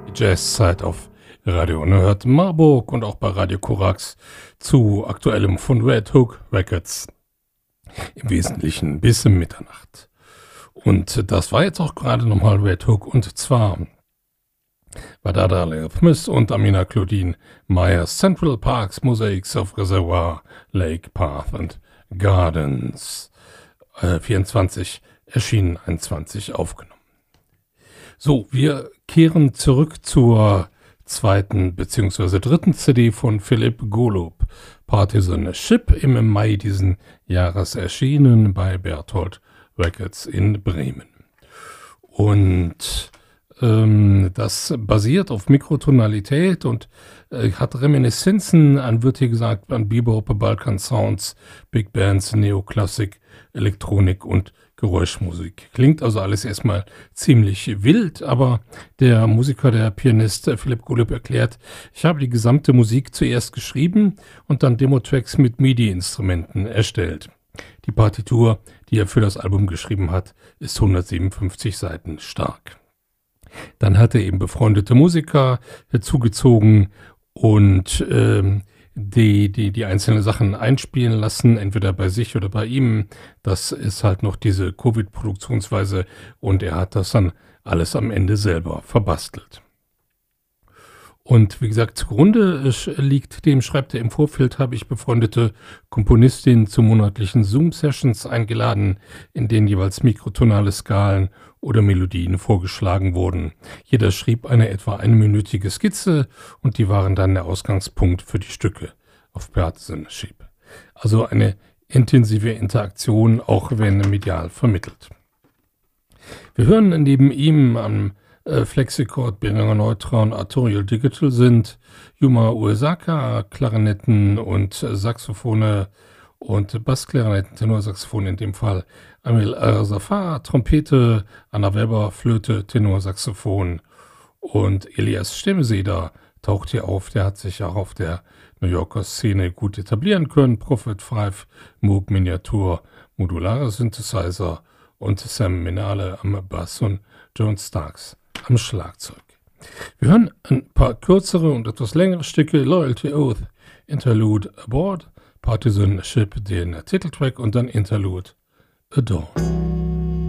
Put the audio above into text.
Jazzzeit auf Radio Unerhört Marburg und auch bei Radio Korax zu Aktuellem von Red Hook Records. Im Wesentlichen bis Mitternacht. Und das war jetzt auch gerade nochmal Red Hook, und zwar Wadada Smith und Amina Claudine Myers, Central Parks Mosaics of Reservoir, Lake Path and Gardens. 24 erschienen, 21 aufgenommen. So, wir kehren zurück zur zweiten bzw. dritten CD von Philipp Golub, Partisan Ship, im Mai diesen Jahres erschienen bei Berthold Records in Bremen. Und das basiert auf Mikrotonalität und hat Reminiszenzen an, wird hier gesagt, an Bebop, Balkan Sounds, Big Bands, Neoklassik, Elektronik und Geräuschmusik. Klingt also alles erstmal ziemlich wild, aber der Musiker, der Pianist Philipp Golub erklärt, ich habe die gesamte Musik zuerst geschrieben und dann Demo-Tracks mit MIDI-Instrumenten erstellt. Die Partitur, die er für das Album geschrieben hat, ist 157 Seiten stark. Dann hat er eben befreundete Musiker hinzugezogen und die einzelnen Sachen einspielen lassen, entweder bei sich oder bei ihm. Das ist halt noch diese Covid-Produktionsweise, und er hat das dann alles am Ende selber verbastelt. Und wie gesagt, zugrunde liegt dem, schreibt er im Vorfeld, habe ich befreundete Komponistinnen zu monatlichen Zoom-Sessions eingeladen, in denen jeweils mikrotonale Skalen oder Melodien vorgeschlagen wurden. Jeder schrieb eine etwa einminütige Skizze und die waren dann der Ausgangspunkt für die Stücke auf Partisan Ship. Also eine intensive Interaktion, auch wenn medial vermittelt. Wir hören neben ihm am Flexicord, Behringer Neutron, Artorial Digital sind Yuma Uesaka, Klarinetten und Saxophone und Bassklarinetten, Tenorsaxophon in dem Fall, Amil Al-Zafar, Trompete, Anna Weber, Flöte, Tenorsaxophon und Elias Stemseder taucht hier auf. Der hat sich auch auf der New Yorker Szene gut etablieren können. Prophet 5, Moog Miniatur, modulare Synthesizer und Sam Minale am Bass und John Starks am Schlagzeug. Wir hören ein paar kürzere und etwas längere Stücke, Loyalty Oath, Interlude Aboard, Partisan Ship, den Titeltrack, und dann Interlude Adorn.